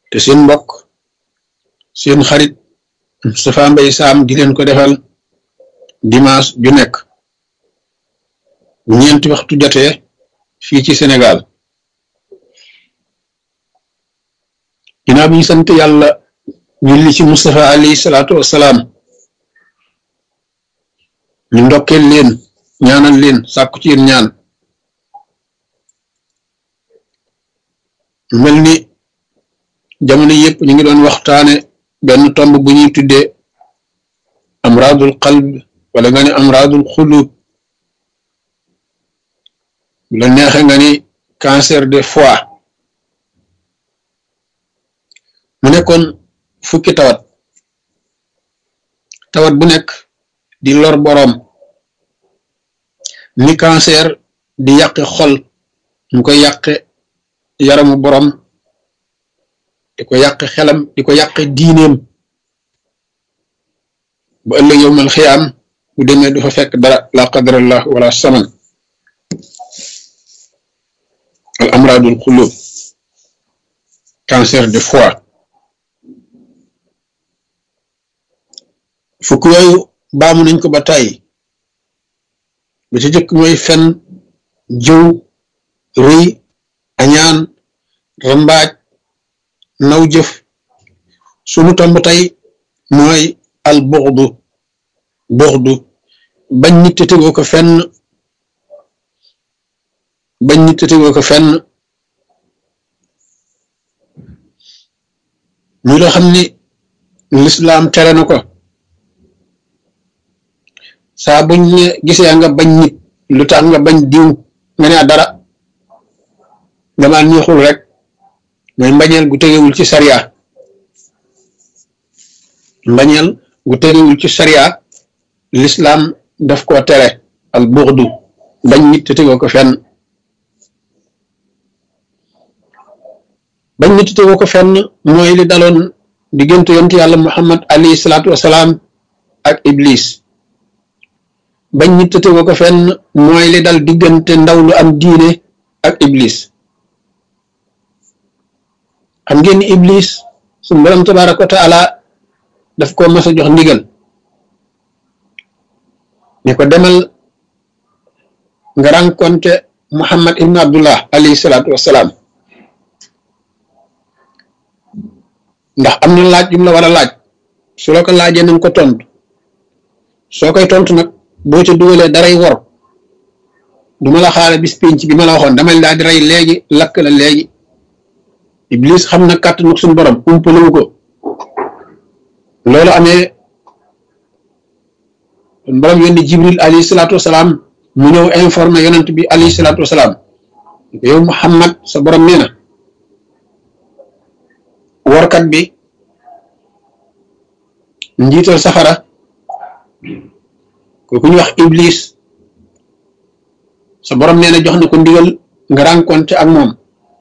te seen mbokk seen xarit Moustapha Mbaye Sam di leen ko defal dimanche ju nekk bu ñeenti waxtu jotee fii ci Sénégal. ginnaaw bi ñu sant yàlla julli ci Moustapha alayhi salaatu wassalaam ñu ndokkeel leen ñaanal leen sàkku ci yéen ñaan. mel ni jamono yëpp ñu ngi doon waxtaane benn tomb bu ñuy tuddee amradul qalb wala nga ni amradul xulub bu la neexe nga ni cancer de foie. mu nekkoon fukki tawat bu nekk di lor boroom ni cancer di yàqe xol mu koy yàqe yaramu boroom di ko yàqe xelam di ko yàqe diineem ba ëllëg yowmal xiyaam bu demee du fa fekk dara la qadarallah wala saman. al amradul xulub cancer de foie. fukk yooyu baamu nañ ko ba tàyyi ba ci jëkk mooy fen jëw rëy añaan rambaaj naw jëf. sunu tomb tey mooy al buxdu bañ nit te tegoo ko fenn muy loo xam ni lislaam tere na ko. saa buñ ne gisee nga bañ nit lu tax nga bañ diw nga ne dara dama neexul rek mooy mbañeel gu tegewul ci sariya. mbañeel gu tegewul ci sariya l'islam daf ko tere al bughdu bañ nit te tegoo ko fenn. bañ nit te tegoo ko fenn mooy li daloon diggante yonent yàlla Muhammad alayhi salaatu wasalaam ak Iblis. bañ nit te tegoo ko fenn mooy li dal diggante ndaw lu am diine ak Iblis. xam ngeen ni Iblis suñu borom tabaaraka wa taala daf ko mas a jox ndigal ne ko demal nga rencontré Muhammad ibn Abdullah alayhi salaatu wassalaam ndax am na laaj yu mu la war a laaj su la ko laajee nañ ko tontu soo koy tontu nag boo ca dugalee daray wor duma la xaare bis pénc bi ma la waxoon damay daal di rey léegi lakk la léegi. Iblis xam na kàttanu suñu borom umpalewu ko. loolu amee suñu borom yónni Jibril alayhi salaatu wasalaam mu ñëw informé yonent bi alayhi salaatu wasalaam yow Muhammad sa borom nee na workat bi njiital safara kooku ñu wax Iblis sa borom nee na jox na ko ndigal nga rencontré ak moom.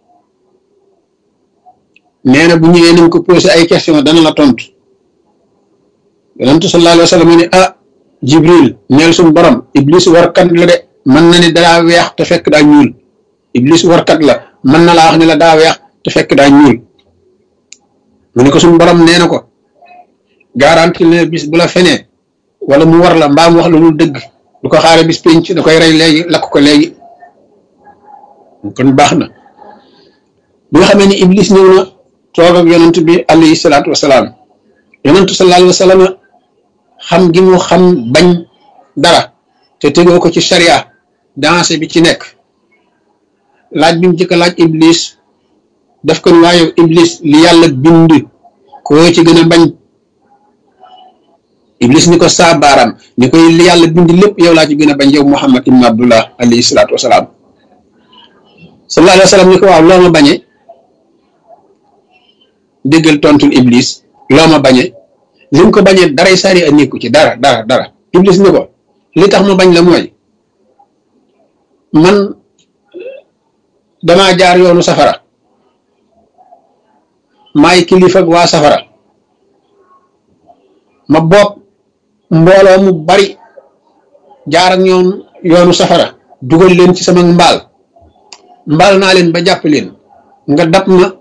nee na bu ñëwee nañ ko posé ay question dana la tontu yonent sallallahu alayhi wa sallam ne Jibril neel suñu borom Iblis warkat la de mën na ne daa weex te fekk daa ñuul. Iblis warkat la mën na laa wax ne la daa weex te fekk daa ñuul. mu ne ko suñu borom nee na ko garanti ne bis bu la fenee wala mu war la mbaa mu wax la lu dëgg du ko xaare bis penc da koy rey léegi lakk ko léegi. kon baax na bi nga xamee ni Iblis ñëw na toog ak yonent bi alayhi salaatu wasalaam yonent sallallahu alayhi wa sallam xam gi mu xam bañ dara te tegoo ko ci sharia dansé bi ci nekk laaj bi mu jëkk laaj Iblis daf ko waaye Iblis li yàlla bind koo ci gën a bañ. Iblis ni ko saa baaraam ni koy li yàlla bind lépp yow laa ci gën a bañ yow Muhammad ibn Abdullah alayhi salaatu wasalaam. sallallahu alayhi wa sallam ni ko waaw loo ma bañee déggal tontul Iblis loo ma bañee li mu ko bañee daray sari a nekku ci dara Iblis ni ko li tax ma bañ la mooy man damaa jaar yoonu safara maay kilifa ak waa safara ma bopp mbooloo mu bari jaar ak ñoom yoonu safara dugal leen ci sama mbaal naa leen ba jàpp leen nga dab ma